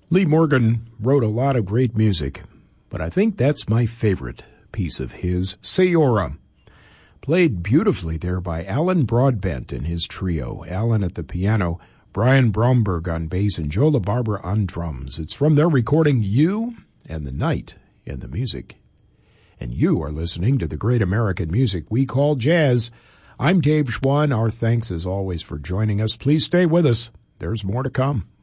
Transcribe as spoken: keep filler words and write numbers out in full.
Lee Morgan wrote a lot of great music, but I think that's my favorite piece of his, Sayora. Played beautifully there by Alan Broadbent and his trio. Alan at the piano, Brian Bromberg on bass, and Joe LaBarbera on drums. It's from their recording You and the Night in the Music. And you are listening to the great American music we call jazz. I'm Dave Schwann. Our thanks as always for joining us. Please stay with us. There's more to come.